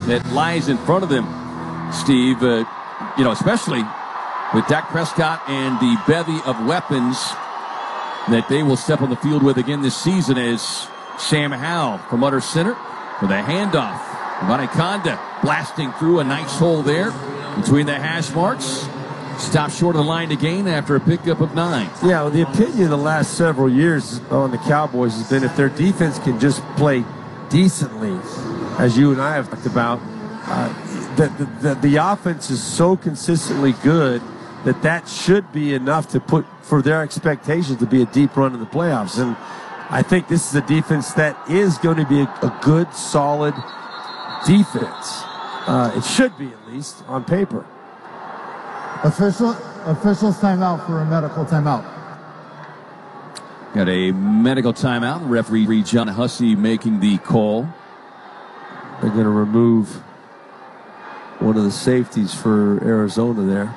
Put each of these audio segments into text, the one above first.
that lies in front of them, Steve, especially with Dak Prescott and the bevy of weapons that they will step on the field with again this season, as Sam Howell from under center with a handoff. Abanikanda blasting through a nice hole there between the hash marks. Stopped short of the line to gain after a pickup of 9. Yeah, well, the opinion the last several years on the Cowboys has been if their defense can just play decently, as you and I have talked about, the offense is so consistently good that should be enough to put for their expectations to be a deep run in the playoffs. And I think this is a defense that is going to be a good, solid defense. It should be, at least, on paper. Officials timeout for a medical timeout. Got a medical timeout. Referee John Hussey making the call. They're going to remove one of the safeties for Arizona there.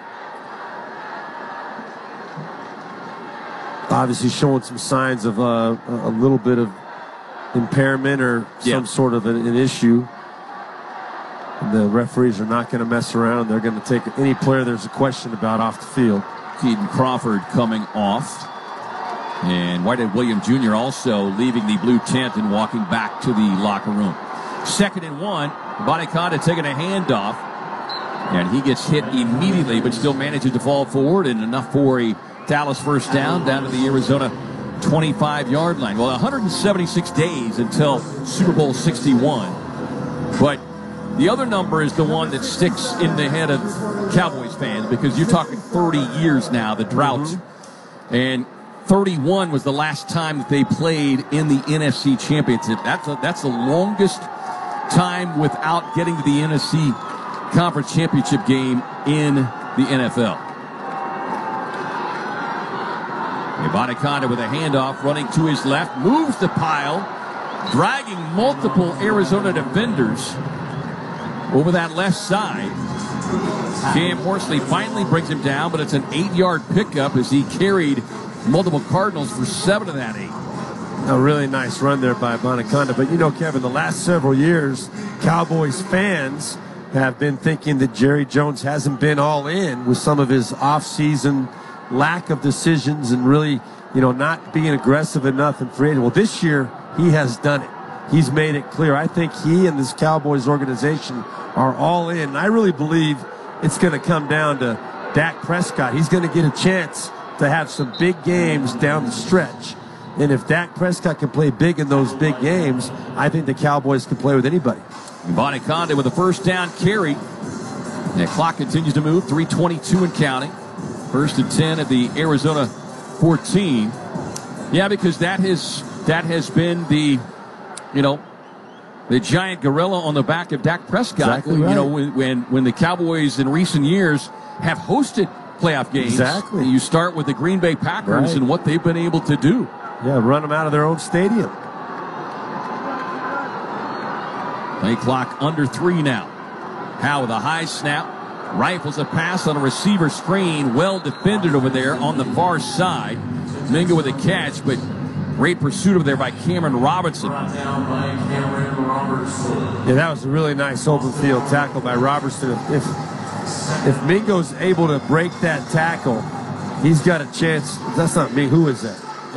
Obviously showing some signs of a little bit of impairment or some sort of an issue. The referees are not going to mess around. They're going to take any player there's a question about off the field. Keaton Crawford coming off. And Whitehead Williams Jr. also leaving the blue tent and walking back to the locker room. 2nd and 1. Abanikanda taking a handoff. And he gets hit immediately, but still manages to fall forward, and enough for a Dallas first down to the Arizona 25-yard line. Well, 176 days until Super Bowl 61. But the other number is the one that sticks in the head of Cowboys fans, because you're talking 30 years now, the drought. And 31 was the last time that they played in the NFC Championship. That's the longest time without getting to the NFC Conference Championship game in the NFL. Abanikanda with a handoff, running to his left, moves the pile, dragging multiple Arizona defenders over that left side. Cam Horsley finally brings him down, but it's an 8-yard pickup as he carried multiple Cardinals for 7 of that 8. A really nice run there by Abanikanda. But, Kevin, the last several years, Cowboys fans have been thinking that Jerry Jones hasn't been all in with some of his off-season lack of decisions and really, not being aggressive enough in free agency. Well, this year, he has done it. He's made it clear. I think he and this Cowboys organization are all in. And I really believe it's going to come down to Dak Prescott. He's going to get a chance to have some big games down the stretch. And if Dak Prescott can play big in those big games, I think the Cowboys can play with anybody. Abanikanda with a first down carry. The clock continues to move, 3:22 and counting. 1st and 10 at the Arizona 14. Yeah, because that has been the giant gorilla on the back of Dak Prescott. Exactly right. When the Cowboys in recent years have hosted playoff games. Exactly. You start with the Green Bay Packers and what they've been able to do. Yeah, run them out of their own stadium. Play clock under 3 now. Howe with a high snap. Rifles a pass on a receiver screen. Well defended over there on the far side. Mingo with a catch, but great pursuit over there by Cameron Robertson. Yeah, that was a really nice open field tackle by Robertson. If Mingo's able to break that tackle, he's got a chance. That's not me. Who is that?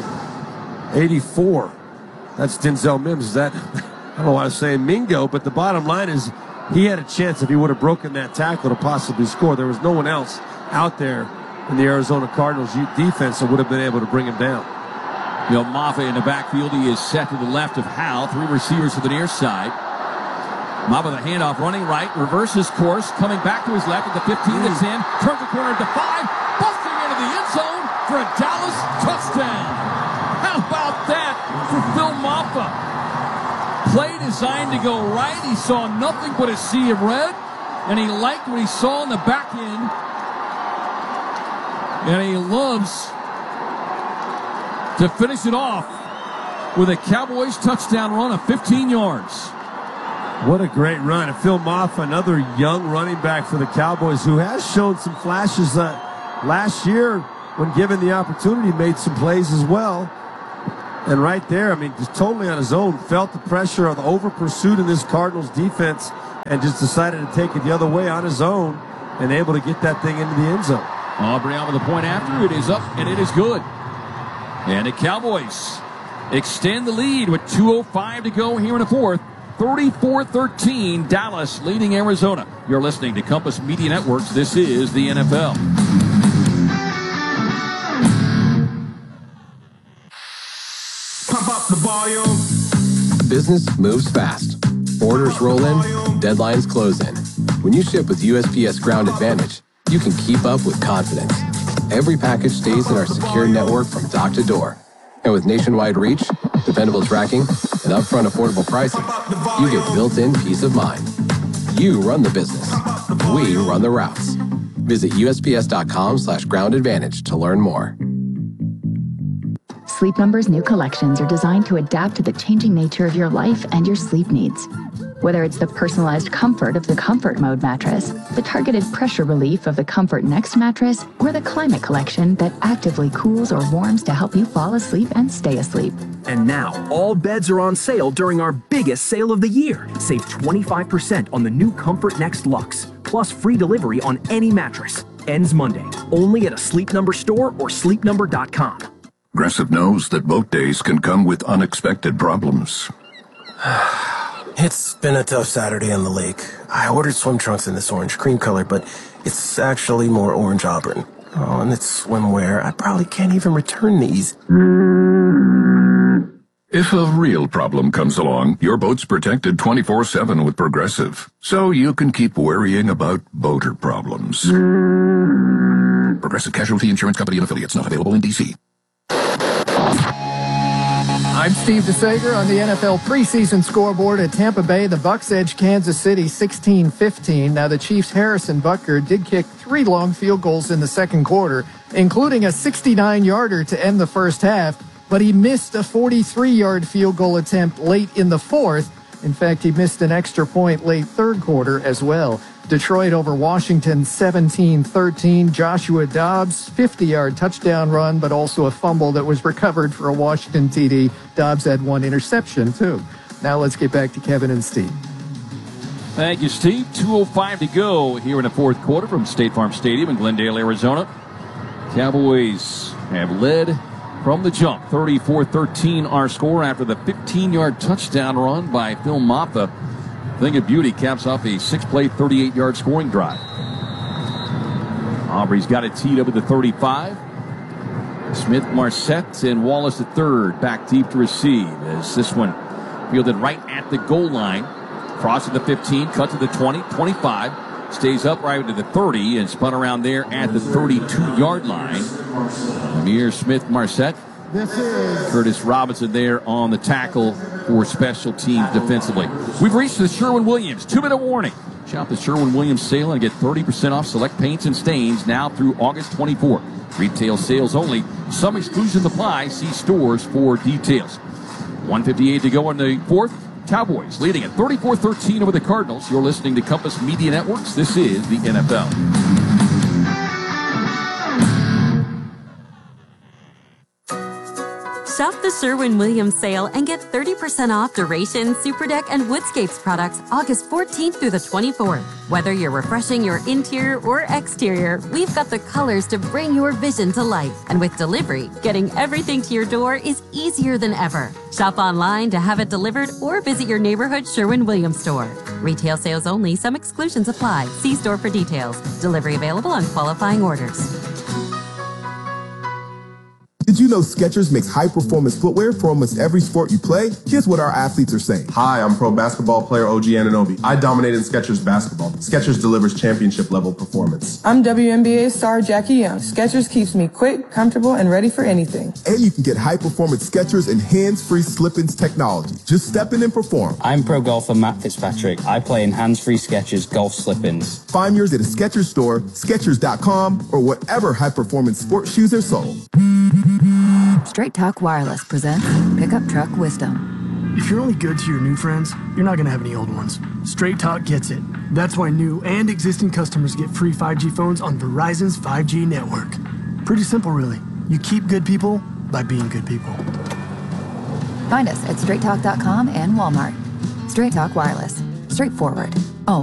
84. That's Denzel Mims. Is that? I don't know why I was saying Mingo, but the bottom line is he had a chance if he would have broken that tackle to possibly score. There was no one else out there in the Arizona Cardinals defense that would have been able to bring him down. Maffa in the backfield. He is set to the left of Howe. 3 receivers to the near side. Maffa with a handoff, running right, reverses course, coming back to his left at the 15, the 10, turns the corner to 5, busting into the end zone for a Dallas touchdown. How about that for Phil Maffa? Play designed to go right. He saw nothing but a sea of red, and he liked what he saw in the back end. And he loves to finish it off with a Cowboys touchdown run of 15 yards. What a great run. And Phil Maffa, another young running back for the Cowboys who has shown some flashes last year when given the opportunity, made some plays as well. And right there, just totally on his own, felt the pressure of the over pursuit in this Cardinals defense and just decided to take it the other way on his own and able to get that thing into the end zone. Aubrey on with the point after. It is up, and it is good. And the Cowboys extend the lead with 2:05 to go here in the fourth. 34-13, Dallas leading Arizona. You're listening to Compass Media Networks. This is the NFL. Pump up the volume. Business moves fast. Orders roll in, deadlines close in. When you ship with USPS Ground Advantage, you can keep up with confidence. Every package stays in our secure network from dock to door. And with nationwide reach, dependable tracking, and upfront affordable pricing, you get built-in peace of mind. You run the business. We run the routes. Visit USPS.com/Ground Advantage to learn more. Sleep Number's new collections are designed to adapt to the changing nature of your life and your sleep needs. Whether it's the personalized comfort of the Comfort Mode mattress, the targeted pressure relief of the Comfort Next mattress, or the Climate Collection that actively cools or warms to help you fall asleep and stay asleep. And now, all beds are on sale during our biggest sale of the year. Save 25% on the new Comfort Next Luxe, plus free delivery on any mattress. Ends Monday, only at a Sleep Number store or sleepnumber.com. Progressive knows that boat days can come with unexpected problems. It's been a tough Saturday on the lake. I ordered swim trunks in this orange cream color, but it's actually more orange auburn. Oh, and it's swimwear. I probably can't even return these. If a real problem comes along, your boat's protected 24/7 with Progressive, so you can keep worrying about boater problems. Progressive Casualty Insurance Company and Affiliates, not available in D.C. I'm Steve DeSager on the NFL preseason scoreboard at Tampa Bay. The Bucs edge Kansas City 16-15. Now the Chiefs' Harrison Butker did kick 3 long field goals in the second quarter, including a 69-yarder to end the first half, but he missed a 43-yard field goal attempt late in the fourth. In fact, he missed an extra point late third quarter as well. Detroit over Washington 17-13. Joshua Dobbs, 50-yard touchdown run, but also a fumble that was recovered for a Washington TD. Dobbs had 1 interception, too. Now let's get back to Kevin and Steve. Thank you, Steve. 2:05 to go here in the fourth quarter from State Farm Stadium in Glendale, Arizona. Cowboys have led from the jump. 34-13 our score after the 15-yard touchdown run by Phil Maffa. Thing of beauty caps off a 6-play, 38-yard scoring drive. Aubrey's got it teed up at the 35. Smith, Marset, and Wallace the third back deep to receive as this one fielded right at the goal line. Crosses the 15, cut to the 20, 25, stays upright to the 30 and spun around there at the 32-yard line. Amir Smith, Marset. Curtis Robinson there on the tackle for special teams defensively. We've reached the Sherwin-Williams 2-minute warning. Shop the Sherwin-Williams sale and get 30% off select paints and stains now through August 24th. Retail sales only. Some exclusions apply. See stores for details. 1:58 to go in the fourth. Cowboys leading at 34-13 over the Cardinals. You're listening to Compass Media Networks. This is the NFL. Shop the Sherwin-Williams sale and get 30% off Duration, Superdeck, and Woodscapes products August 14th through the 24th. Whether you're refreshing your interior or exterior, we've got the colors to bring your vision to life. And with delivery, getting everything to your door is easier than ever. Shop online to have it delivered or visit your neighborhood Sherwin-Williams store. Retail sales only. Some exclusions apply. See store for details. Delivery available on qualifying orders. Did you know Skechers makes high-performance footwear for almost every sport you play? Here's what our athletes are saying. Hi, I'm pro basketball player OG Anunoby. I dominated Skechers basketball. Skechers delivers championship-level performance. I'm WNBA star Jackie Young. Skechers keeps me quick, comfortable, and ready for anything. And you can get high-performance Skechers and hands-free slip-ins technology. Just step in and perform. I'm pro golfer Matt Fitzpatrick. I play in hands-free Skechers golf slip-ins. Find yours at a Skechers store, Skechers.com, or whatever high-performance sports shoes are sold. Straight Talk Wireless presents Pickup Truck Wisdom. If you're only good to your new friends, you're not going to have any old ones. Straight Talk gets it. That's why new and existing customers get free 5G phones on Verizon's 5G network. Pretty simple, really. You keep good people by being good people. Find us at straighttalk.com and Walmart. Straight Talk Wireless. Straightforward.